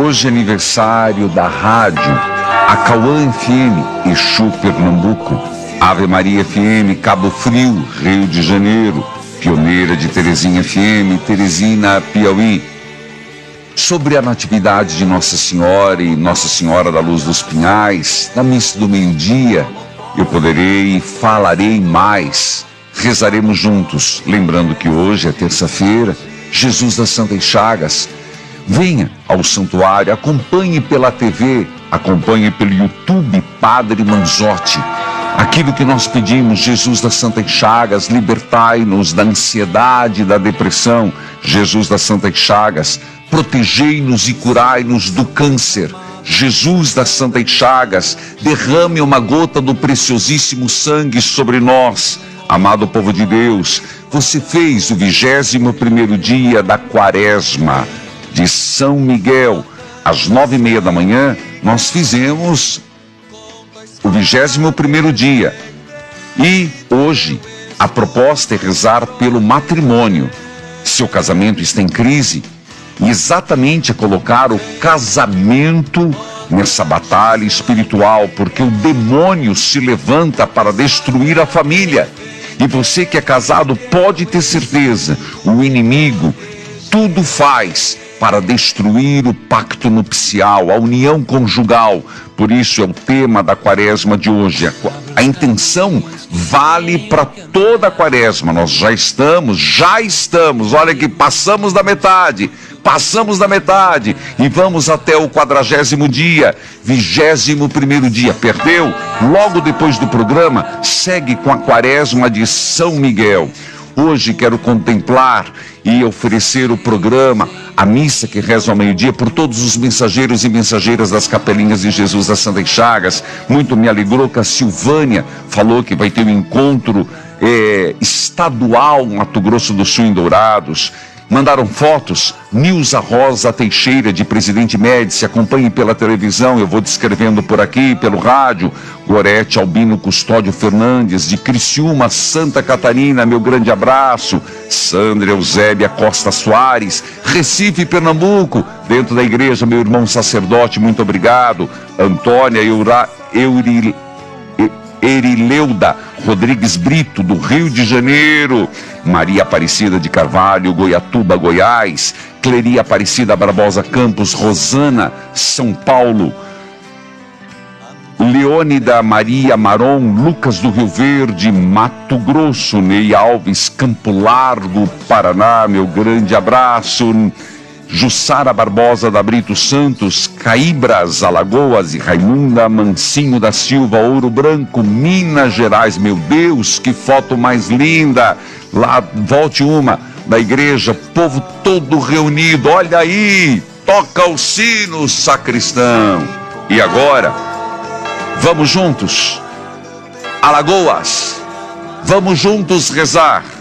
Hoje é aniversário da rádio Acauã FM, Exu, Pernambuco, Ave Maria FM, Cabo Frio, Rio de Janeiro, pioneira de Terezinha FM, Teresina, Piauí. Sobre a natividade de Nossa Senhora e Nossa Senhora da Luz dos Pinhais, na missa do meio-dia, eu poderei e falarei mais. Rezaremos juntos, lembrando que hoje é terça-feira, Jesus das Santas Chagas. Venha ao santuário, acompanhe pela TV, acompanhe pelo YouTube Padre Manzotti. Aquilo que nós pedimos, Jesus das Santas Chagas, libertai-nos da ansiedade e da depressão. Jesus das Santas Chagas, protegei-nos e curai-nos do câncer. Jesus das Santas Chagas, derrame uma gota do preciosíssimo sangue sobre nós. Amado povo de Deus, você fez o 21º dia da Quaresma de São Miguel. Às 9h30 da manhã, nós fizemos o 21º dia. E hoje, a proposta é rezar pelo matrimônio. Seu casamento está em crise, e exatamente é colocar o casamento nessa batalha espiritual, porque o demônio se levanta para destruir a família. E você que é casado pode ter certeza, o inimigo tudo faz para destruir o pacto nupcial, a união conjugal. Por isso é o tema da Quaresma de hoje. A intenção vale para toda a Quaresma. Nós já estamos, olha que passamos da metade e vamos até o 40º dia, 21º dia. Perdeu? Logo depois do programa, segue com a Quaresma de São Miguel. Hoje quero contemplar e oferecer o programa, a missa que reza ao meio-dia, por todos os mensageiros e mensageiras das capelinhas de Jesus das Santas Chagas. Muito me alegrou que a Silvânia falou que vai ter um encontro estadual Mato Grosso do Sul em Dourados. Mandaram fotos. Nilza Rosa Teixeira, de Presidente Médici, acompanhe pela televisão, eu vou descrevendo por aqui, pelo rádio. Gorete Albino Custódio Fernandes, de Criciúma, Santa Catarina, meu grande abraço. Sandra Eusébia Costa Soares, Recife, Pernambuco, dentro da igreja, meu irmão sacerdote, muito obrigado. Antônia Erileuda Rodrigues Brito, do Rio de Janeiro. Maria Aparecida de Carvalho, Goiatuba, Goiás. Cleria Aparecida Barbosa Campos, Rosana, São Paulo. Leônida Maria Maron, Lucas do Rio Verde, Mato Grosso. Ney Alves, Campo Largo, Paraná, meu grande abraço. Jussara Barbosa da Brito Santos, Caíbras, Alagoas, e Raimunda Mancinho da Silva, Ouro Branco, Minas Gerais. Meu Deus, que foto mais linda! Lá, volte uma, da igreja, povo todo reunido, olha aí, toca o sino, sacristão. E agora, vamos juntos, Alagoas, vamos juntos rezar.